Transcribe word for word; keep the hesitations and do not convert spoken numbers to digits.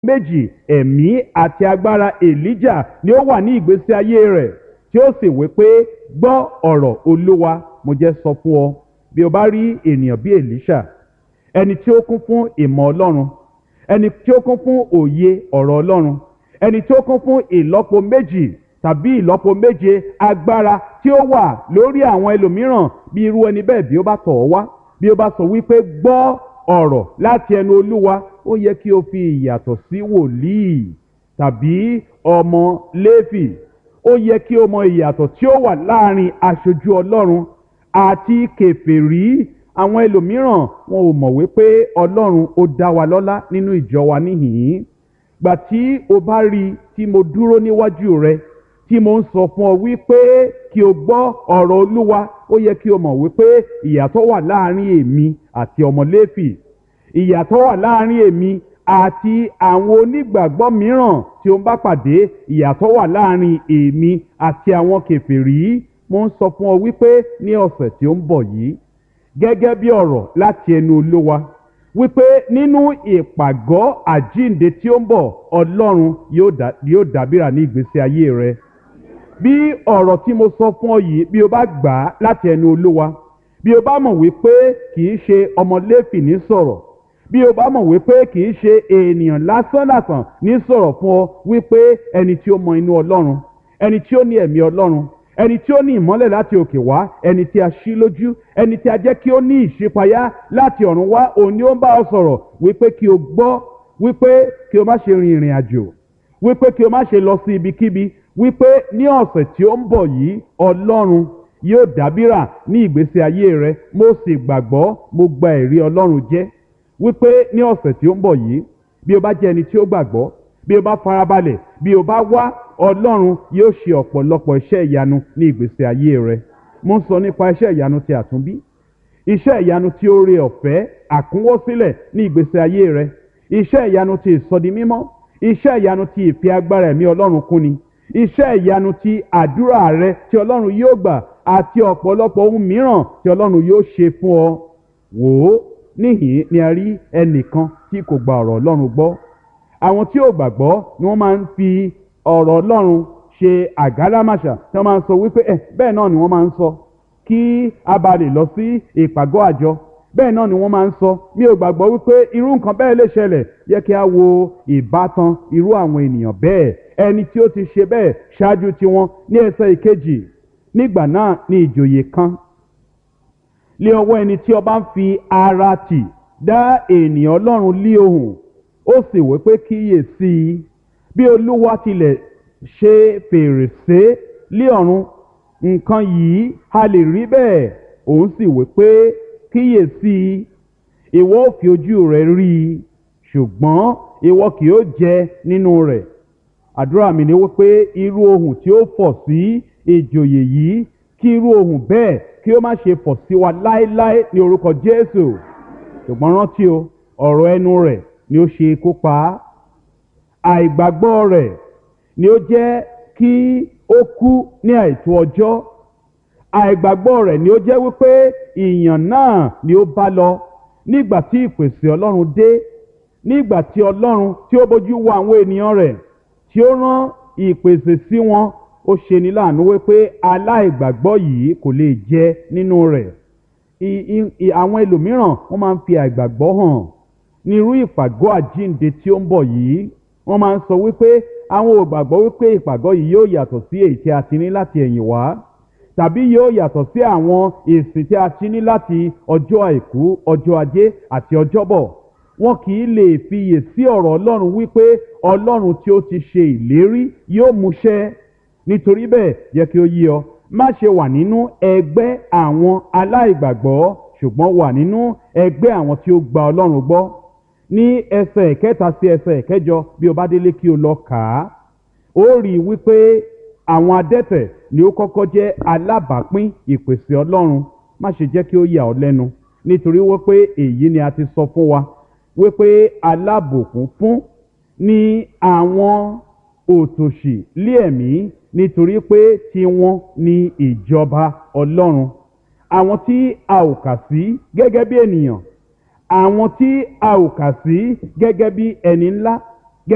méjì ẹ̀mí àti agbára Èlíjà ni ó wà ní ìgbésí ayé rẹ̀ tí ó sì wí pé gbọ́ ọ̀rọ̀ Olúwa. Mo jẹ́ sọ fún ọ, bí o bá rí ènìyàn bí Èlíṣà, ẹni tí ó kún fún ìmọ̀ Ọlọ́run, ẹni tí ó kún fún òye ọ̀rọ̀ Ọlọ́run, ẹni tí ó kún fún ìlọ́po méjì tàbí ìlọ́po méje agbára tí ó wà lórí àwọn ẹlòmíràn, bí irú ẹni bẹ́ẹ̀ bí ó bá tọ̀ ọ́ wá, bí ó bá sọ wípé gbọ́ ọ̀rọ̀ láti ẹnu Olúwa, ó yẹ kí o fi ìyàtọ̀ sí wòlíì tàbí ọmọ Léfì. Ó yẹ kí o mọ ìyàtọ̀ tí ó wà láàrin aṣojú Ọlọ́run àti kèfèrí. Àwọn ẹlòmíràn wọn ò mọ̀ wípé Ọlọ́run ó dá wa lọ́lá nínú ìjọ wa níhìn-ín. Gbà tí o bá rí tí mo dúró níwájú rẹ tí mo ń sọ fún ọ wípé kí o gbọ́ ọ̀rọ̀ Olúwa, ó yẹ kí o mọ̀ wípé ìyàtọ̀ wà láàrin èmi àti ọmọ Léfì, ìyàtọ̀ wà láàrin èmi àti àwọn onígbàgbọ́ mìíràn tí ó ń bá pàdé, ìyàtọ̀ wà láàrin èmi àti àwọn kèfèrí. Mo ń sọ fún ọ wípé ní ọ̀sẹ̀ tí ó ń bọ̀ yìí, gẹ́gẹ́ bí ọ̀rọ̀ láti ẹnu Olúwa, wípé nínú ìpàgọ́ àjíǹde tí ó ń bọ̀, Ọlọ́run yóò dábìrà ní ìgbésí ayé rẹ. Bí ọ̀rọ̀ tí mo sọ fún ọ yìí, bí o bá gbà á láti ẹnu Olúwa, bí o bá mọ̀ wípé kì í ṣe ọmọ Léfì ní sọ̀rọ̀, bí o bá mọ̀ wípé kì í ṣe ènìyàn lásánlàsàn ní sọ̀rọ̀ fún ọ, wípé ẹni tí ó mọ inú Ọlọ́run, ẹni tí ó ní ẹ̀mí Ọlọ́run, ẹni tí ó ní ìmọ́lẹ̀ láti òkè wá, ẹni tí a ṣí lójú, ẹni tí a jẹ́ kí ó ní ìṣípayá láti ọ̀run wá, òun ni ó ń bá ọ sọ̀rọ̀ wípé kí o gbọ́, wípé kí o má ṣe rin ìrìn àjò, wípé kí o má ṣe lọ sí ibikíbi, wípé ní ọ̀sẹ̀ tí ó ń bọ̀ yìí Ọlọ́run yóò dábìrà ní ìgbésí ayé rẹ. Mo sì gbàgbọ́, mo gba ẹ̀rí Ọlọ́run jẹ́ wípé ní ọ̀sẹ̀ tí ó ń bọ̀ yìí, bí o bá jẹ́ ẹni tí ó gbàgbọ́, bí o bá farabalẹ̀, bí o bá wá, Ọlọ́run yóò ṣe ọ̀pọ̀lọpọ̀ iṣẹ́ ìyanu ní ìgbésí ayé rẹ. Mo ń sọ nípa iṣẹ́ ìyanu ti àtúnbí, iṣẹ́ ìyanu ti oore ọ̀fẹ́ àkúnwọ́sílẹ̀ ní ìgbésí ayé rẹ, iṣẹ́ ìyanu ti ìsọdimímọ́, iṣẹ́ ìyanu ti ìfi agbára ẹ̀mí Ọlọ́run kúnni, iṣẹ́ ìyanu ti àdúrà rẹ tí Ọlọ́run yóò gbà, àti ọ̀pọ̀lọpọ̀ ohun mìíràn tí Ọlọ́run yóò ṣe fún ọ. Wò ó, níhìn ni a rí ẹnìkan tí kò gba ọ̀rọ̀ Ọlọ́run gbọ́. Àwọn tí ò gbàgbọ́ ni wọ́n máa ń fi ọ̀rọ̀ Ọlọ́run ṣe àgálámàṣà, tí wọ́n máa ń sọ wípé ẹ̀ bẹ́ẹ̀ náà ni wọ́n máa ń sọ kí a bá lè lọ sí ìpàgọ́ àjọ, bẹ́ẹ̀ náà ni wọ́n máa ń sọ. Mi ò gbàgbọ́ wípé irú nǹkan bẹ́ẹ̀ lè ṣẹlẹ̀. Yẹ kí a wo ìbátan irú àwọn ènìyàn bẹ́ẹ̀, ẹni tí ó ti ṣe bẹ́ẹ̀ ṣáájú tiwọn. Ní ẹsẹ̀ ìkejì, nígbà náà ni ìjòyè kan lé ọwọ́ ẹni tí ọba ń fi ara tì dá ènìyàn Ọlọ́run lé ohùn, ó sì wí pé kíyèsí, bí Olúwa tilẹ̀ ṣe fèrèsé lé ọ̀run, nǹkan yìí a lè rí bẹ́ẹ̀. Òun sì wí pé kíyèsí, ìwọ ó fi ojú rẹ rí i, ṣùgbọ́n ìwọ kì yóò jẹ nínú rẹ̀. Àdúrà mi ni wípé irú ohùn tí ó fọ̀ sí ìjòyè yìí, kí irú ohùn bẹ́ẹ̀ kí ó má ṣe fọ̀ sí wa láéláé ní orúkọ Jésù. Ṣùgbọ́n rántí o, ọ̀rọ̀ ẹnu rẹ̀ ni ó ṣe ikú pa á. Àìgbàgbọ́ rẹ̀ ni ó jẹ́ kí ó kú ní àìtó ọjọ́. Àìgbàgbọ́ rẹ̀ ni ó jẹ́ wípé ìyàn náà ni ó bá lọ. Nígbà tí ìpèsè Ọlọ́run dé, nígbà tí Ọlọ́run tí ó bójú wo àwọn ènìyàn rẹ̀, tí ó rán ìpèsè sí wọn, ó ṣe ní láàánú wípé aláìgbàgbọ́ yìí kò lè jẹ nínú rẹ̀. Àwọn ẹlòmíràn wọ́n máa ń fi àìgbàgbọ́ hàn. Nírú ìpàgọ́ àjíǹde tí ó ń bọ̀ yìí, wọ́n máa ń sọ wípé àwọn ò gbàgbọ́ wípé ìpàgọ́ yìí yóò yàtọ̀ sí èyí tí a ti ní láti ẹ̀yìn wá, tàbí yóò yàtọ̀ sí àwọn ìsìn tí a ti ní láti ọjọ́ àìkú, ọjọ́ ajé àti ọjọ́bọ̀. Wọn kì í lè fiyè sí ọ̀rọ̀ Ọlọ́run wípé Ọlọ́run tí ó ti ṣe ìlérí yóò múṣẹ. Nítorí bẹ́ẹ̀ yẹ kí ó yé ọ, má ṣe wà nínú ẹgbẹ́ àwọn aláìgbàgbọ́, ṣùgbọ́n wà nínú ẹgbẹ́ àwọn tí ó gba Ọlọ́run gbọ́. Ní ẹsẹ̀ ìkẹta sí ẹsẹ̀ ìkẹjọ, bí o bá délé kí o lọ kà á, ó rí i wípé àwọn adẹ́tẹ̀ ni ó kọ́kọ́ jẹ́ alábàápín ìpèsè Ọlọ́run. Má ṣe jẹ́ kí ó yà ọ́ lẹ́nu, nítorí wípé èyí ni a ti sọ fún wa wípé alábùkún fún ni àwọn òtòṣì lé ẹ̀mí, nítorí pé tiwọn ni ìjọba Ọlọ́run. Àwọn tí a ò kà sí gẹ́gẹ́ bí ènìyàn, àwọn tí a ò kà sí gẹ́gẹ́ bí ẹni ńlá,